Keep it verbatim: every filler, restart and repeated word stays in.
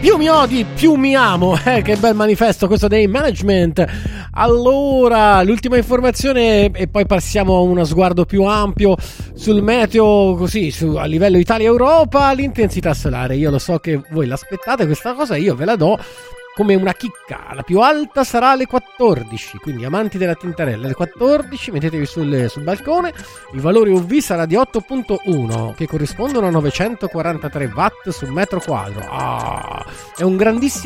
più mi odi più mi amo, eh, che bel manifesto questo dei Management. Allora, l'ultima informazione e poi passiamo a uno sguardo più ampio sul meteo, così su, a livello Italia-Europa. L'intensità solare, io lo so che voi l'aspettate questa cosa, io ve la do come una chicca. La più alta sarà alle quattordici, quindi amanti della tintarella, alle quattordici mettetevi sul, sul balcone. Il valore U V sarà di otto virgola uno, che corrispondono a novecentoquarantatré watt su metro quadro. Ah, è un grandissimo